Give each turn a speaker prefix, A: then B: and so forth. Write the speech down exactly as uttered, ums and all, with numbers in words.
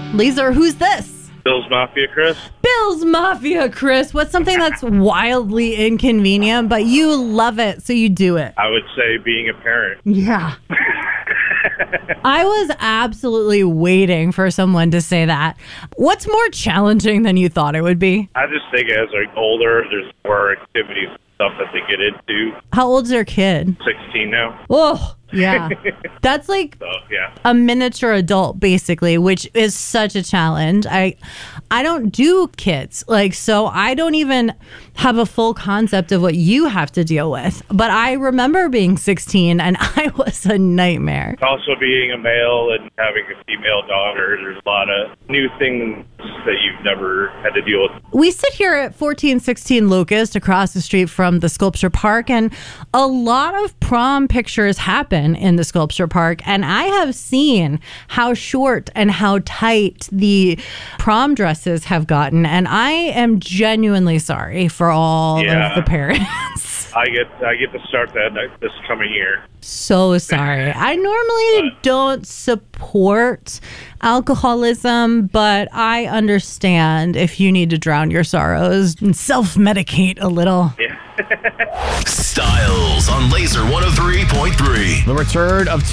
A: Laser, who's this?
B: Bill's Mafia, Chris.
A: Bill's Mafia, Chris. What's something that's wildly inconvenient, but you love it, so you do it?
B: I would say being a parent.
A: Yeah. I was absolutely waiting for someone to say that. What's more challenging than you thought it would be?
B: I just think as they're older, there's more activities and stuff that they get into.
A: How old's your kid?
B: sixteen now.
A: Oh, yeah. That's like
B: So, yeah.
A: a miniature adult, basically, which is such a challenge. I I don't do kids, like, so I don't even have a full concept of what you have to deal with. But I remember being sixteen, and I was a nightmare.
B: Also being a male and having a female daughter, there's a lot of new things that you've never had to deal with.
A: We sit here at fourteen sixteen Locust across the street from the Sculpture Park, and a lot of prom pictures happen in the Sculpture Park, and I have seen how short and how tight the prom dresses have gotten, and I am genuinely sorry for all
B: Yeah.
A: of the parents.
B: I get I get to start that this coming year.
A: So sorry. I normally don't support alcoholism, but I understand if you need to drown your sorrows and self-medicate a little.
B: Yeah.
C: Styles on Laser one oh three point three.
D: The return of